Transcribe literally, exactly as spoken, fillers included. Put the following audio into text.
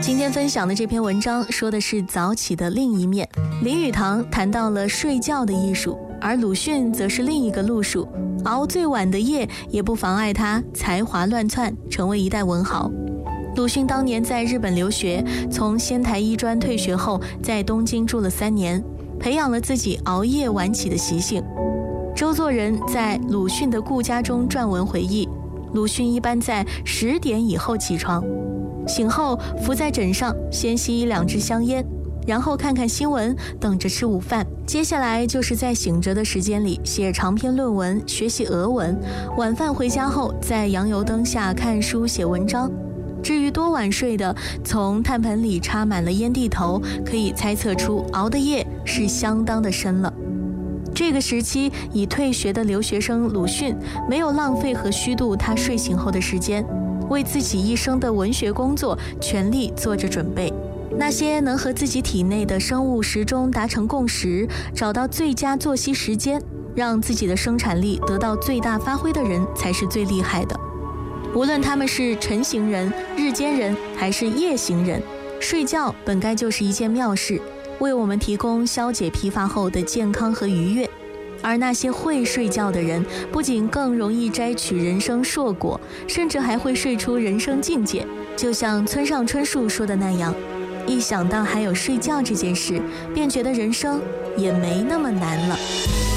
今天分享的这篇文章说的是早起的另一面。林语堂谈到了睡觉的艺术，而鲁迅则是另一个路数，熬最晚的夜也不妨碍他才华乱窜，成为一代文豪。鲁迅当年在日本留学，从仙台医专退学后，在东京住了三年，培养了自己熬夜晚起的习性。周作人在鲁迅的故家中撰文回忆，鲁迅一般在十点以后起床，醒后伏在枕上，先吸一两支香烟，然后看看新闻，等着吃午饭。接下来就是在醒着的时间里写长篇论文，学习俄文。晚饭回家后，在洋油灯下看书写文章。至于多晚睡的，从炭盆里插满了烟蒂头，可以猜测出熬的夜是相当的深了。这个时期已退学的留学生鲁迅，没有浪费和虚度他睡醒后的时间，为自己一生的文学工作全力做着准备。那些能和自己体内的生物时钟达成共识，找到最佳作息时间，让自己的生产力得到最大发挥的人，才是最厉害的。无论他们是晨行人、日间人还是夜行人，睡觉本该就是一件妙事，为我们提供消解疲乏后的健康和愉悦。而那些会睡觉的人，不仅更容易摘取人生硕果，甚至还会睡出人生境界。就像村上春树说的那样，一想到还有睡觉这件事，便觉得人生也没那么难了。